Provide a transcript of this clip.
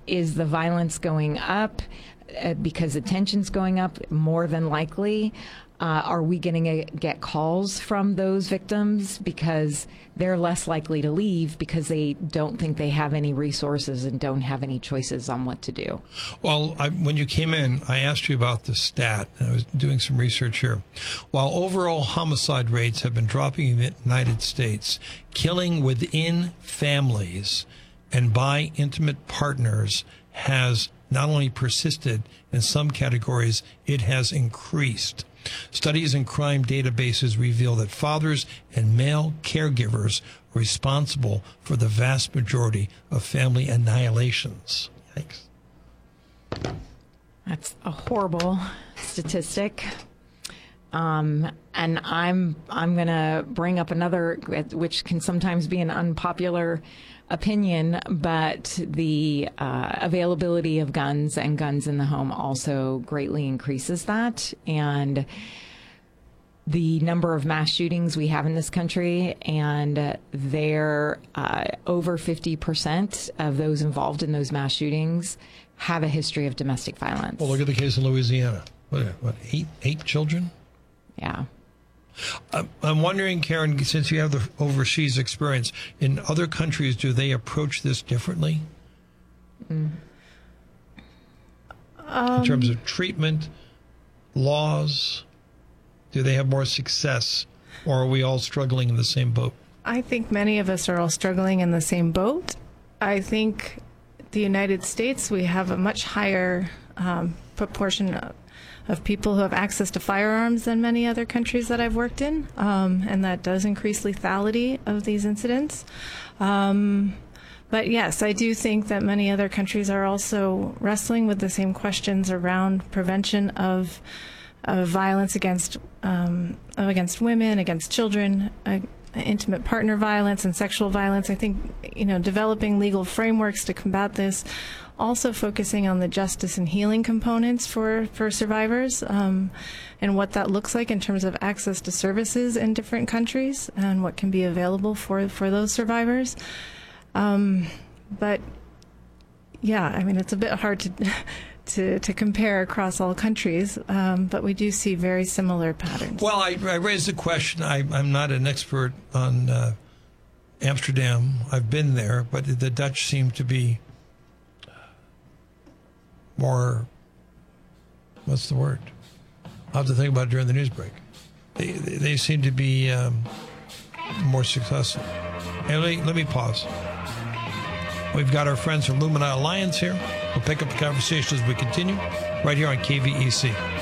Is the violence going up because the tension's going up? More than likely. Are we going to get calls from those victims because they're less likely to leave because they don't think they have any resources and don't have any choices on what to do? Well, when you came in, I asked you about the stat, and I was doing some research here. While overall homicide rates have been dropping in the United States, killing within families and by intimate partners has not only persisted, in some categories, it has increased. Studies in crime databases reveal that fathers and male caregivers are responsible for the vast majority of family annihilations. Yikes. That's a horrible statistic. And I'm going to bring up another, which can sometimes be an unpopular opinion, but the availability of guns and guns in the home also greatly increases that. And the number of mass shootings we have in this country, and they're over 50% of those involved in those mass shootings have a history of domestic violence. Well, look at the case in Louisiana. What, eight children? Yeah. I'm wondering, Karen, since you have the overseas experience, in other countries, do they approach this differently? In terms of treatment, laws, do they have more success, or are we all struggling in the same boat? I think many of us are all struggling in the same boat. I think the United States, we have a much higher proportion of people who have access to firearms than many other countries that I've worked in, and that does increase lethality of these incidents. But yes, I do think that many other countries are also wrestling with the same questions around prevention of violence against women, against children, intimate partner violence and sexual violence. I think, developing legal frameworks to combat this, also focusing on the justice and healing components for survivors, and what that looks like in terms of access to services in different countries and what can be available for those survivors. But yeah, I mean, it's a bit hard to compare across all countries, but we do see very similar patterns. Well, I raised the question. I'm not an expert on Amsterdam. I've been there, but the Dutch seem to be more, what's the word? I'll have to think about it during the news break. They seem to be more successful. And let me pause. We've got our friends from Lumina Alliance here. We'll pick up the conversation as we continue right here on KVEC.